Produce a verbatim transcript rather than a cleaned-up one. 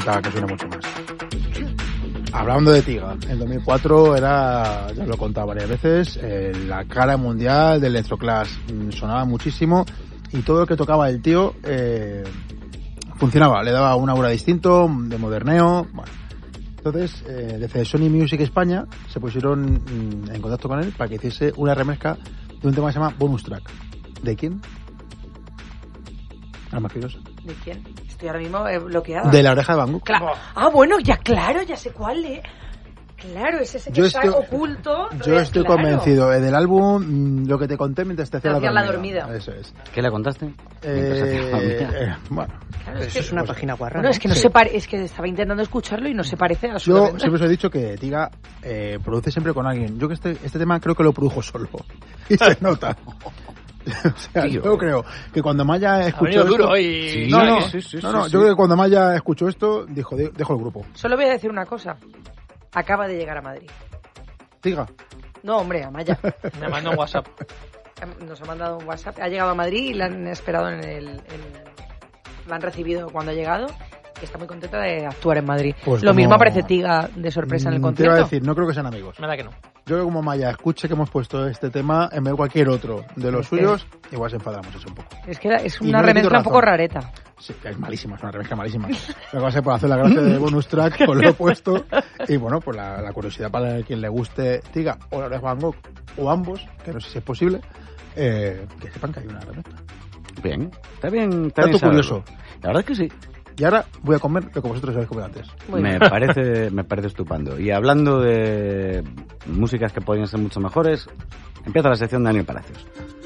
para que suene mucho más. Hablando de Tiga, en dos mil cuatro era, ya lo he contado varias veces, eh, la cara mundial del electroclash, sonaba muchísimo y todo lo que tocaba el tío eh, funcionaba, le daba un aura distinto, de moderneo, bueno. Entonces, eh, desde Sony Music España se pusieron mm, en contacto con él para que hiciese una remezcla de un tema que se llama Bonus Track. ¿De quién? La más curiosa. ¿De quién? Estoy ahora mismo eh, bloqueada. De La Oreja de Van Gogh. Claro. Ah, bueno, ya claro, ya sé cuál, ¿eh? Claro, es ese que yo está estoy, oculto. Yo re, estoy claro. convencido. Eh, del álbum, mmm, lo que te conté mientras te hacía, hacía la, la dormida. dormida. Eso es. ¿Qué le contaste? Eh, eh, bueno. Claro, es Eso que, es una pues, página guarra. bueno, ¿no? es que no Sí. se pare, es que estaba intentando escucharlo y no se parece a su. Yo siempre os he dicho que Tiga eh, produce siempre con alguien. Yo que este, este tema creo que lo produjo solo. Y se nota. O sea, Tío. yo creo que cuando Maya Ha escuchó venido esto... duro y... Sí, No, no, sí, sí, no, sí, no, sí. yo creo que cuando Maya escuchó esto, dijo, de- dejo el grupo. Solo voy a decir una cosa. Acaba de llegar a Madrid. Tiga. No, hombre, a Maya. Me mandó un WhatsApp. Nos ha mandado un WhatsApp. Ha llegado a Madrid y la han esperado en el... en- la han recibido cuando ha llegado. Y está muy contenta de actuar en Madrid. Pues Lo como- mismo aparece Tiga de sorpresa en el Mm, Te concierto. iba a decir, no creo que sean amigos. Me da que no. Yo creo que como Maya escuche que hemos puesto este tema en vez de cualquier otro de los Es que- suyos, igual se enfada mucho un poco. Es que es Y una no le quito remezcla un poco razón. rareta. Sí, es malísima, es una remezcla malísima. Lo que va a ser por hacer la gracia de bonus track, pues lo he puesto. Y bueno, pues la, la curiosidad para quien le guste Tiga o La Oreja de Van Gogh, o ambos, que no sé si es posible, eh, que sepan que hay una remezcla. Bien, está bien. Está Dato bien saberlo. curioso. La verdad es que sí. Y ahora voy a comer lo que vosotros habéis comido antes. Muy me bien. parece me parece estupendo. Y hablando de músicas que podrían ser mucho mejores, empieza la sección de Daniel Palacios.